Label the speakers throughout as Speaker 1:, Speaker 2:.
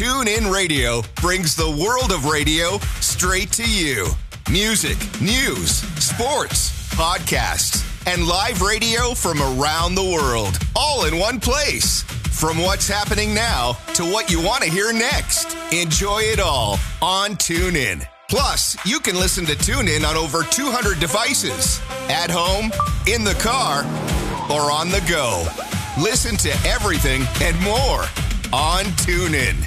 Speaker 1: TuneIn Radio brings the world of radio straight to you. Music, news, sports, podcasts, and live radio from around the world, all in one place. From what's happening now to what you want to hear next. Enjoy it all on TuneIn. Plus, you can listen to TuneIn on over 200 devices. At home, in the car, or on the go. Listen to everything and more on TuneIn.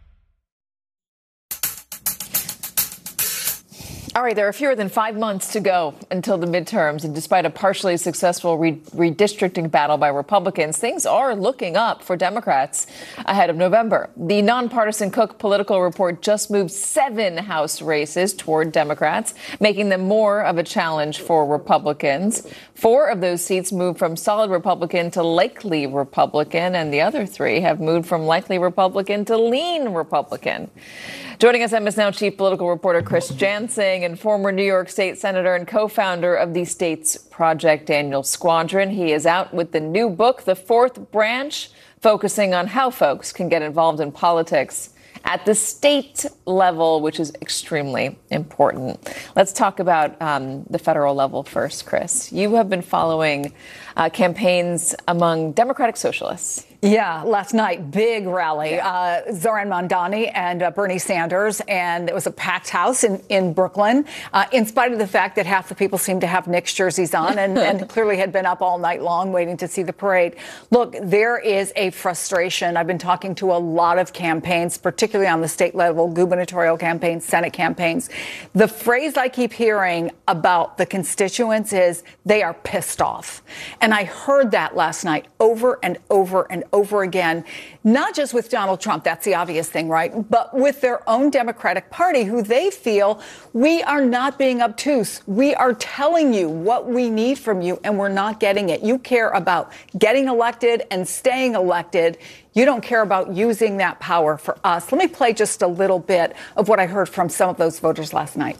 Speaker 2: All right, there are fewer than 5 months to go until the midterms, and despite a partially successful redistricting battle by Republicans, things are looking up for Democrats ahead of November. The nonpartisan Cook Political Report just moved 7 House races toward Democrats, making them more of a challenge for Republicans. 4 of those seats moved from solid Republican to likely Republican, and the other 3 have moved from likely Republican to lean Republican. Joining us, MS Now Chief Political Reporter Chris Jansing and former New York State Senator and co-founder of the States Project, Daniel Squadron. He is out with the new book, The Fourth Branch, focusing on how folks can get involved in politics at the state level, which is extremely important. Let's talk about the federal level first, Chris. You have been following campaigns among Democratic socialists.
Speaker 3: Yeah, last night, big rally. Zohran Mamdani and Bernie Sanders, and it was a packed house in Brooklyn, in spite of the fact that half the people seemed to have Knicks jerseys on and clearly had been up all night long waiting to see the parade. Look, there is a frustration. I've been talking to a lot of campaigns, particularly on the state level, gubernatorial campaigns, Senate campaigns. The phrase I keep hearing about the constituents is they are pissed off. And I heard that last night over and over and over again, not just with Donald Trump, that's the obvious thing, right? But with their own Democratic Party, who they feel we are not being obtuse. We are telling you what we need from you, and we're not getting it. You care about getting elected and staying elected. You don't care about using that power for us. Let me play just a little bit of what I heard from some of those voters last night.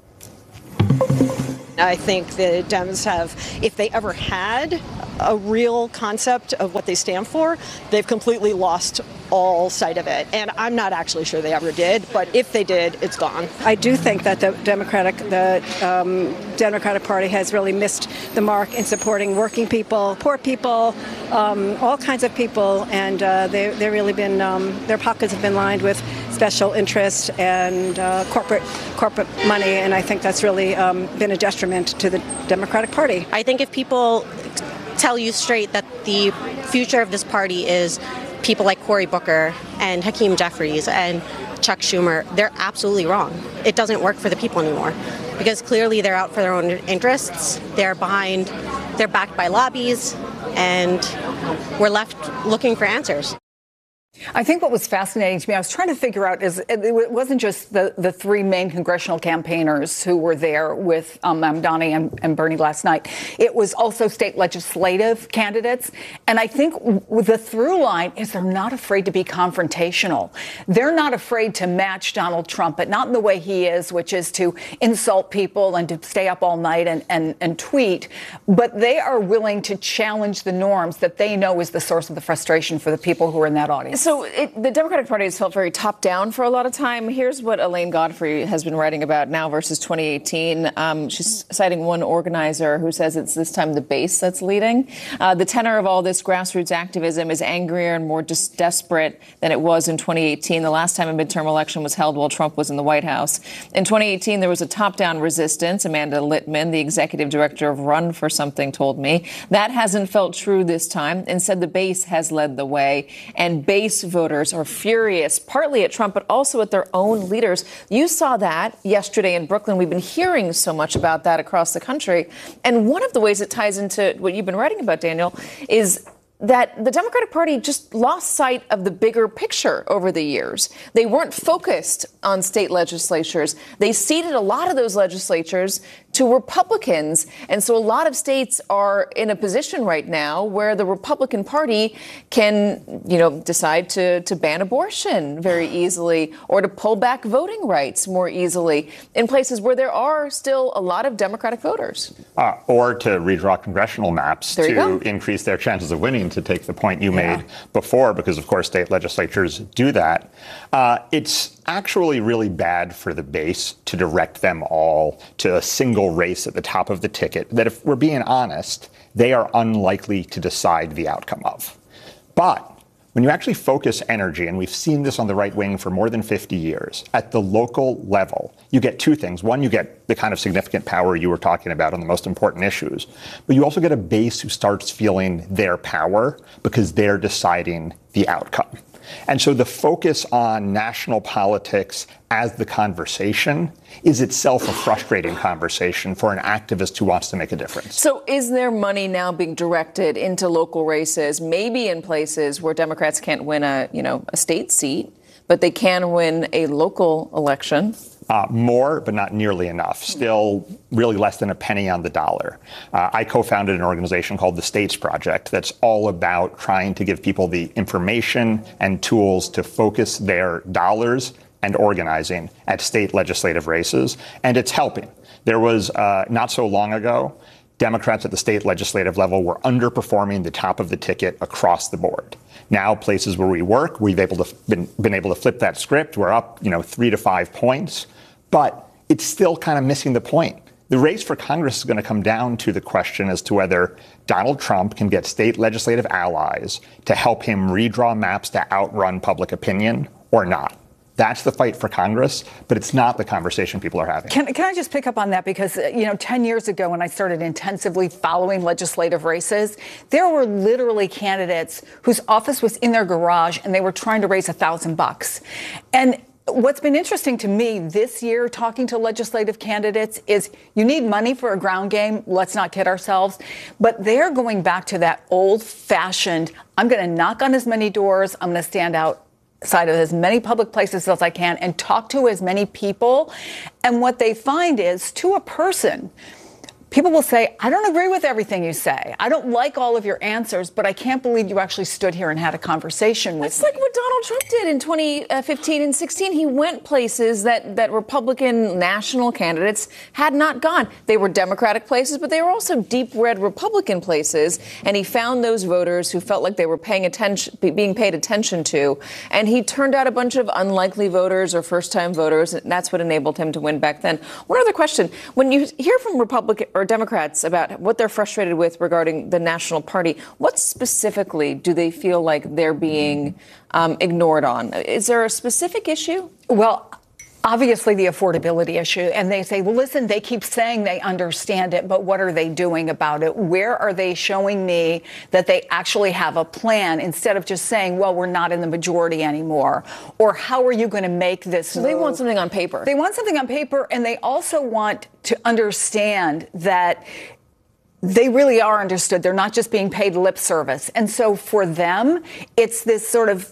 Speaker 4: I think the Dems have, if they ever had a real concept of what they stand for, they've completely lost all sight of it. And I'm not actually sure they ever did, but if they did, it's gone.
Speaker 5: I do think that the Democratic Party has really missed the mark in supporting working people, poor people, all kinds of people, and they've really been, their pockets have been lined with special interests and corporate money, and I think that's really been a detriment to the Democratic Party.
Speaker 6: I think if people tell you straight that the future of this party is people like Cory Booker and Hakeem Jeffries and Chuck Schumer, they're absolutely wrong. It doesn't work for the people anymore because clearly they're out for their own interests. They're backed by lobbies, and we're left looking for answers.
Speaker 3: I think what was fascinating to me, I was trying to figure out, is it wasn't just the 3 main congressional campaigners who were there with Mamdani and Bernie last night. It was also state legislative candidates. And I think the through line is they're not afraid to be confrontational. They're not afraid to match Donald Trump, but not in the way he is, which is to insult people and to stay up all night and tweet. But they are willing to challenge the norms that they know is the source of the frustration for the people who are in that audience.
Speaker 2: So the Democratic Party has felt very top down for a lot of time. Here's what Elaine Godfrey has been writing about now versus 2018. She's citing one organizer who says it's this time the base that's leading. The tenor of all this grassroots activism is angrier and more desperate than it was in 2018. The last time a midterm election was held while Trump was in the White House. In 2018, there was a top-down resistance. Amanda Littman, the executive director of Run for Something, told me. That hasn't felt true this time. Instead, the base has led the way, and base voters are furious, partly at Trump, but also at their own leaders. You saw that yesterday in Brooklyn. We've been hearing so much about that across the country. And one of the ways it ties into what you've been writing about, Daniel, is that the Democratic Party just lost sight of the bigger picture over the years. They weren't focused on state legislatures. They ceded a lot of those legislatures to Republicans. And so a lot of states are in a position right now where the Republican Party can, decide to ban abortion very easily or to pull back voting rights more easily in places where there are still a lot of Democratic voters.
Speaker 7: Or to redraw congressional maps to increase their chances of winning, to take the point you made before, because, of course, state legislatures do that. It's actually really bad for the base to direct them all to a single race at the top of the ticket that, if we're being honest, they are unlikely to decide the outcome of. But when you actually focus energy, and we've seen this on the right wing for more than 50 years, at the local level, you get two things. One, you get the kind of significant power you were talking about on the most important issues, but you also get a base who starts feeling their power because they're deciding the outcome. And so the focus on national politics as the conversation is itself a frustrating conversation for an activist who wants to make a difference.
Speaker 2: So is there money now being directed into local races, maybe in places where Democrats can't win a state seat, but they can win a local election?
Speaker 7: More, but not nearly enough. Still really less than a penny on the dollar. I co-founded an organization called the States Project that's all about trying to give people the information and tools to focus their dollars and organizing at state legislative races. And it's helping. There was, not so long ago, Democrats at the state legislative level were underperforming the top of the ticket across the board. Now, places where we work, we've been able to flip that script. We're up, 3 to 5 points. But it's still kind of missing the point. The race for Congress is going to come down to the question as to whether Donald Trump can get state legislative allies to help him redraw maps to outrun public opinion or not. That's the fight for Congress, but it's not the conversation people are having.
Speaker 3: Can I just pick up on that? Because, 10 years ago when I started intensively following legislative races, there were literally candidates whose office was in their garage and they were trying to raise $1,000. And what's been interesting to me this year, talking to legislative candidates, is you need money for a ground game. Let's not kid ourselves. But they're going back to that old-fashioned, I'm going to knock on as many doors, I'm going to stand outside of as many public places as I can and talk to as many people. And what they find is, to a person, people will say, I don't agree with everything you say. I don't like all of your answers, but I can't believe you actually stood here and had a conversation with me.
Speaker 2: It's like what Donald Trump did in 2015 and 16. He went places that Republican national candidates had not gone. They were Democratic places, but they were also deep red Republican places. And he found those voters who felt like they were being paid attention to. And he turned out a bunch of unlikely voters or first-time voters. And that's what enabled him to win back then. One other question. When you hear from Republican or Democrats about what they're frustrated with regarding the national party, what specifically do they feel like they're being ignored on? Is there a specific issue?
Speaker 3: Well, obviously the affordability issue. And they say, well, listen, they keep saying they understand it, but what are they doing about it? Where are they showing me that they actually have a plan instead of just saying, well, we're not in the majority anymore? Or how are you going to make this move?
Speaker 2: They want something on paper.
Speaker 3: They want something on paper, and they also want to understand that they really are understood. They're not just being paid lip service. And so for them, it's this sort of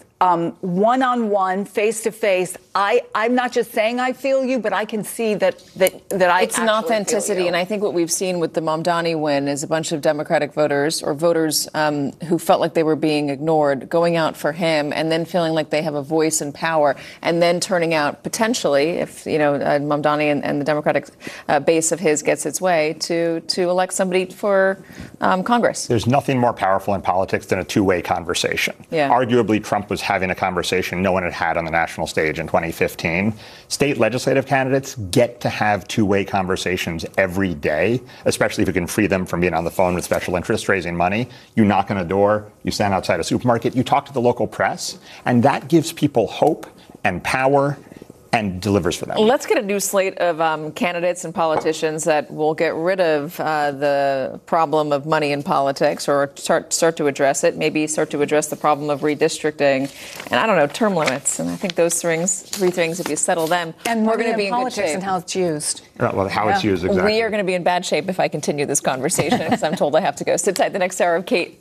Speaker 3: one-on-one, face-to-face. I'm not just saying I feel you, but I can see that I
Speaker 2: It's an authenticity, and I think what we've seen with the Mamdani win is a bunch of Democratic voters or voters who felt like they were being ignored, going out for him, and then feeling like they have a voice and power, and then turning out potentially, if Mamdani and the Democratic base of his gets its way, to elect somebody for Congress.
Speaker 7: There's nothing more powerful in politics than a two-way conversation.
Speaker 2: Yeah.
Speaker 7: Arguably, Trump was having a conversation no one had had on the national stage in 2015. State legislative candidates get to have two-way conversations every day, especially if you can free them from being on the phone with special interests raising money. You knock on a door, you stand outside a supermarket, you talk to the local press, and that gives people hope and power and delivers for them.
Speaker 2: Let's get a new slate of candidates and politicians that will get rid of the problem of money in politics, or start to address it, maybe start to address the problem of redistricting and, I don't know, term limits. And I think those three things, if you settle them,
Speaker 3: and
Speaker 2: we're going to be in good
Speaker 3: politics
Speaker 2: shape.
Speaker 3: And how it's used.
Speaker 7: Well, how it's used, exactly.
Speaker 2: We are going to be in bad shape if I continue this conversation, because I'm told I have to go. Sit tight. The next hour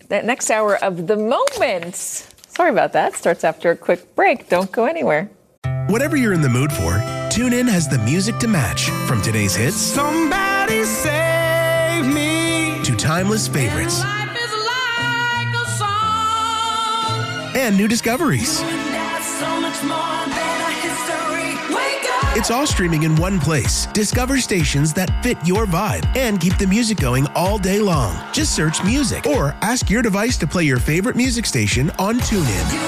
Speaker 2: of The Moment. Sorry about that. Starts after a quick break. Don't go anywhere.
Speaker 8: Whatever you're in the mood for, TuneIn has the music to match. From today's hits
Speaker 9: Somebody
Speaker 8: Somebody save me.
Speaker 9: To timeless favorites.
Speaker 8: Life is like a song.
Speaker 9: And new discoveries.
Speaker 8: So much more than a history. Wake up.
Speaker 9: It's all streaming in one place. Discover stations that fit your vibe and keep the music going all day long. Just search music or ask your device to play your favorite music station on TuneIn.